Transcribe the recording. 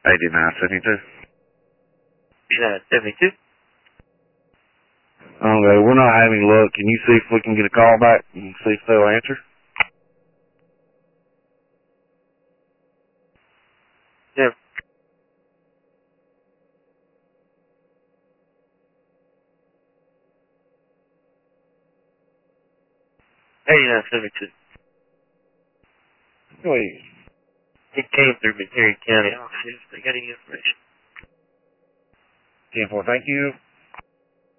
8972. 8972. Okay, we're not having luck. Can you see if we can get a call back and see if they'll answer? Yeah. Hey, 72. Wait. It came through McHenry County office. They got any information? 10-4, thank you.